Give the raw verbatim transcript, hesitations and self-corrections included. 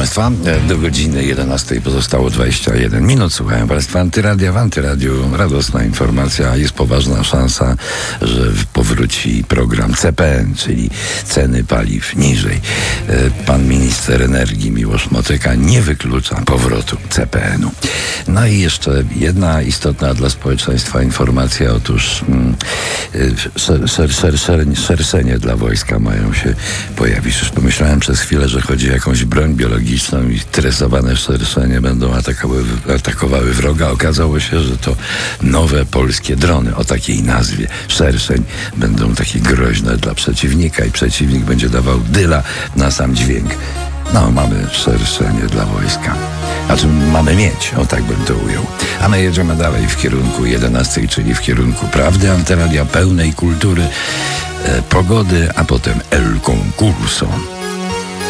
Państwa, do godziny jedenastej pozostało dwadzieścia jeden minut. Słuchają Państwa Antyradia. W Antyradiu radosna informacja. Jest poważna szansa, że powróci program C P N, czyli ceny paliw niżej. Pan minister energii Miłosz Motyka nie wyklucza powrotu C P N u. No i jeszcze jedna istotna dla społeczeństwa informacja. Otóż mm, szer, szer, szer, szer, szerszenie dla wojska mają się pojawić. Już pomyślałem przez chwilę, że chodzi o jakąś broń biologiczną i tresowane szerszenie będą atakowały, atakowały wroga. Okazało się, że to nowe polskie drony o takiej nazwie szerszeń będą takie groźne dla przeciwnika i przeciwnik będzie dawał dyla na sam dźwięk. No, mamy szerszenie dla wojska. A czym mamy mieć? O, tak bym to ujął. A my jedziemy dalej w kierunku jedenastej, czyli w kierunku prawdy. Antyradia pełnej kultury, e, pogody, a potem El Concurso.